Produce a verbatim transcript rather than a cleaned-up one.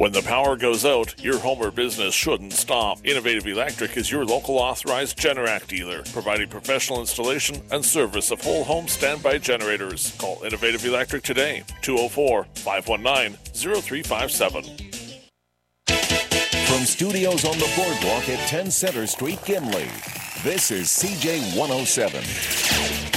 When the power goes out, your home or business shouldn't stop. Innovative Electric is your local authorized Generac dealer, providing professional installation and service of whole home standby generators. Call Innovative Electric today, two oh four, five one nine, oh three five seven. From studios on the boardwalk at ten Center Street, Gimli, this is C J one oh seven.